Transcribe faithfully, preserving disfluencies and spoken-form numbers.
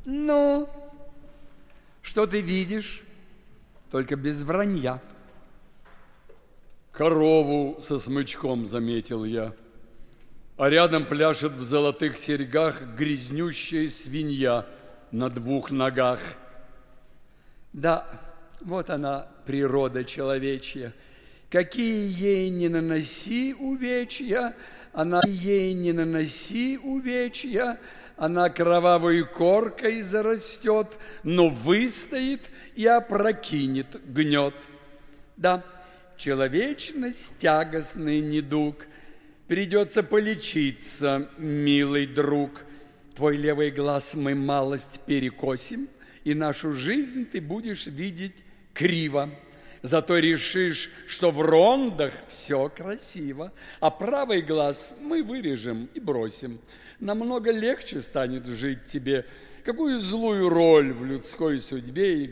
Ну, что ты видишь? Только без вранья. Корову со смычком заметил я, а рядом пляшет в золотых серьгах грязнющая свинья на двух ногах. Да, вот она, природа человечья. Какие ей не наноси увечья, она ей не наноси увечья, она кровавой коркой зарастет, но выстоит и опрокинет гнет. Да, человечность тягостный недуг, придется полечиться, милый друг. Твой левый глаз мы малость перекосим, и нашу жизнь ты будешь видеть криво. Зато решишь, что в рондах все красиво, а правый глаз мы вырежем и бросим. Намного легче станет жить тебе, какую злую роль в людской судьбе